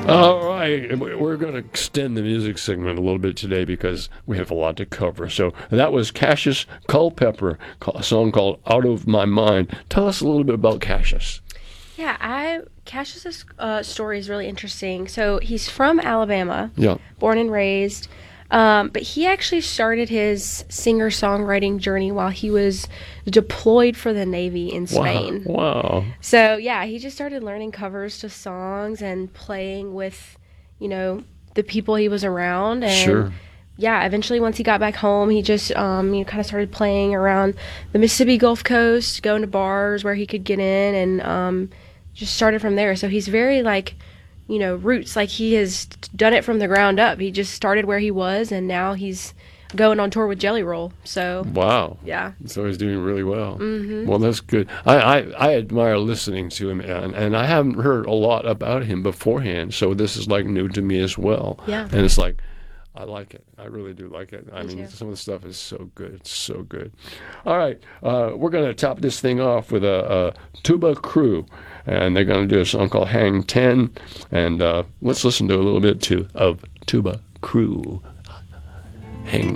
All right, we're going to extend the music segment a little bit today because we have a lot to cover. So that was Cassius Culpepper, a song called "Out of My Mind." Tell us a little bit about Cassius. Yeah, Cassius's story is really interesting. So he's from Alabama, Yeah. born and raised, but he actually started his singer-songwriting journey while he was deployed for the Navy in Spain. Wow. So yeah, he just started learning covers to songs and playing with, the people he was around. And Sure. yeah, eventually once he got back home, he just kind of started playing around the Mississippi Gulf Coast, going to bars where he could get in, and just started from there. So he's very like, roots. Like he has done it from the ground up. He just started where he was, and now he's going on tour with Jelly Roll. So Wow. yeah. So he's doing really well. Mm-hmm. Well, that's good. I admire listening to him, and I haven't heard a lot about him beforehand, so this is like new to me as well. Yeah. And it's like, I like it. I really do like it. I Me mean, too. some of the stuff is so good. It's so good. All right, we're going to top this thing off with a tuba crew, and they're going to do a song called "Hang 10," and let's listen to a little bit of tuba crew. Hang